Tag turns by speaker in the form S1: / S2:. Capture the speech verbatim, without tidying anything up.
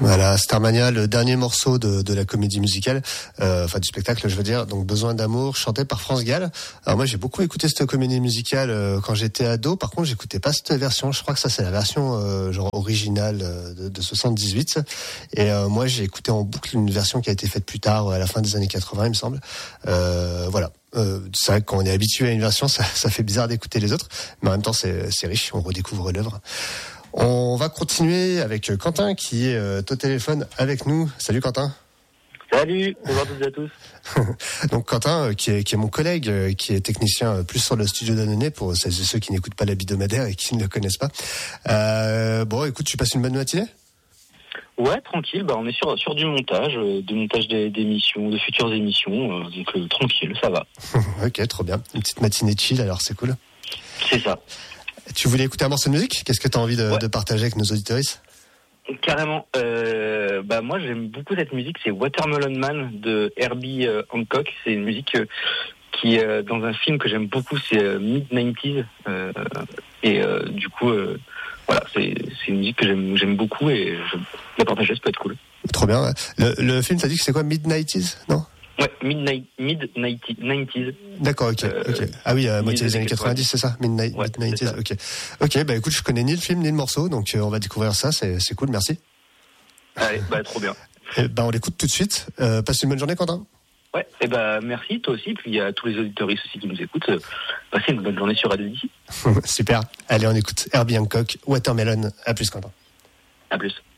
S1: Voilà, Starmania, le dernier morceau de, de la comédie musicale, euh, enfin du spectacle, je veux dire. Donc Besoin d'amour, chanté par France Gall. Alors moi, j'ai beaucoup écouté cette comédie musicale euh, quand j'étais ado. Par contre, j'écoutais pas cette version. Je crois que ça, c'est la version euh, genre originale euh, de, de soixante-dix-huit. Et euh, moi, j'ai écouté en boucle une version qui a été faite plus tard, à la fin des années quatre-vingts, il me semble. Euh, voilà. Euh, c'est vrai que quand on est habitué à une version, ça, ça fait bizarre d'écouter les autres, mais en même temps, c'est, c'est riche. On redécouvre l'œuvre. On va continuer avec Quentin qui est euh, au téléphone avec nous. Salut Quentin.
S2: Salut, bonjour à toutes et à tous.
S1: Donc Quentin, euh, qui, est, qui est mon collègue, euh, qui est technicien euh, plus sur le studio d'Annonay, pour celles et ceux qui n'écoutent pas l'hebdomadaire et qui ne le connaissent pas. Euh, bon, écoute, tu passes une bonne matinée ?
S2: Ouais, tranquille, bah on est sur, sur du montage, euh, du montage des, d'émissions, de futures émissions, euh, donc euh, tranquille, ça va.
S1: Ok, trop bien. Une petite matinée chill, alors c'est cool.
S2: C'est ça.
S1: Tu voulais écouter un morceau de musique ? Qu'est-ce que tu as envie de,
S2: ouais.
S1: de partager avec nos auditeurs ?
S2: Carrément. Euh, bah moi j'aime beaucoup cette musique, c'est Watermelon Man de Herbie euh, Hancock. C'est une musique euh, qui est euh, dans un film que j'aime beaucoup, c'est euh, mid nineties. Euh, et euh, du coup, euh, voilà, c'est, c'est une musique que j'aime, j'aime beaucoup et je la partager, ça peut être cool.
S1: Trop bien. Ouais. Le, le film, t'as dit que c'est quoi, mid-nineties, non ?
S2: Ouais, mid nineties.
S1: D'accord, ok,
S2: euh,
S1: ok. Ah oui, à moitié des années quatre-vingt-dix, c'est ça, mid-nineties.
S2: Ouais,
S1: ok. Ok, bah écoute, je connais ni le film ni le morceau, donc euh, on va découvrir ça, c'est, c'est cool, merci.
S2: Allez, bah trop bien.
S1: Et bah on l'écoute tout de suite. Euh, passe une bonne journée, Quentin.
S2: Ouais, et bah merci, toi aussi, puis à tous les auditeuristes aussi qui nous écoutent, euh, passez une bonne journée sur Radio d'ici.
S1: Super. Allez, on écoute Herbie Hancock, Watermelon. À plus, Quentin.
S2: À plus.